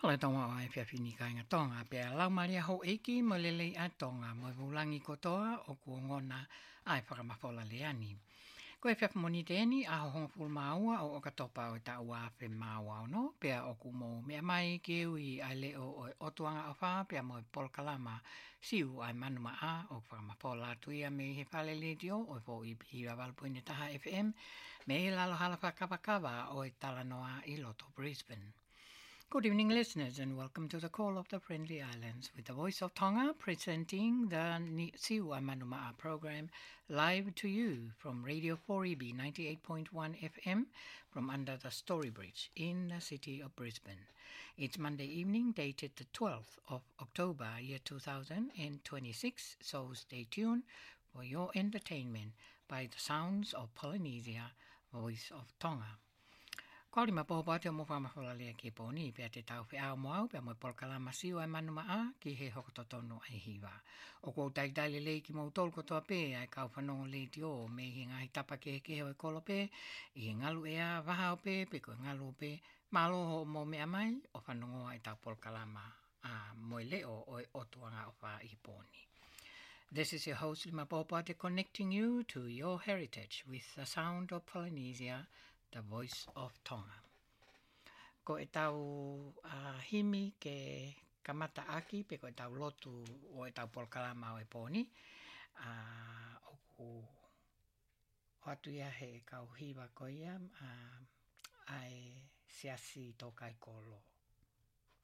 Le tonga o e whiawhini kainga tonga, pia lau maria ho eiki mo lelei a tonga mo vulangi kotoa o kuongona ai whakamafola leani. Ko e whiawhamoni tēni a ho honga ful maua o okatopa o ta ua whi maua o no, pia o kumo mea mai ke ui ai leo o otuanga o wha, pia mo e polkalama siu ai manuma a o whakamafola tuia me he whale ledio o fo i pihiwa valpuine taha FM, me e lalo hala whakawakawa o e talanoa i loto Brisbane. Good evening, listeners, and welcome to the Call of the Friendly Islands with the Voice of Tonga presenting the Siua Manuma'a program live to you from Radio 4EB 98.1 FM from under the Story Bridge in the city of Brisbane. It's Monday evening, dated the 12th of October, year 2026, so stay tuned for your entertainment by the sounds of Polynesia, Voice of Tonga. Kauri mapopa te mo whamawhala lea ke pōni, pia te tau whi ao moau, pia mo polkalama siu ai manuma a, ki he hokototono ai hiwa. O kou taitale lei ki mou tolu kotoa pē, ai kau whanongo lei ti o, me hi ngahi tapa ke hoi kolo pē, i he ngalu ea waha o pē, pe koe ngalu o pē, malo ho mo mea mai, o whanongo ai tau polkalama mo leo o otuanga o wha i pōni. This is your host, Lima Popate, connecting you to your heritage with the sound of Polynesia, the Voice of Tonga. Ko e tau himi ke kamata aki, pe ko e tau lotu o e tau polkalama o e pōni. O atu ia he kau hiwa ko ia, ai siasi tō kai kolo.